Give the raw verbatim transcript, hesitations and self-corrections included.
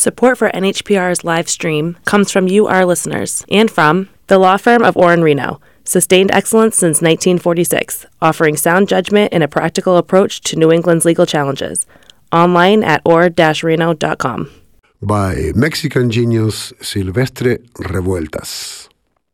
Support for N H P R's live stream comes from you, our listeners, and from the law firm of Orr and Reno, sustained excellence since nineteen forty-six, offering sound judgment and a practical approach to New England's legal challenges. Online at orr dash reno dot com. By Mexican genius Silvestre Revueltas.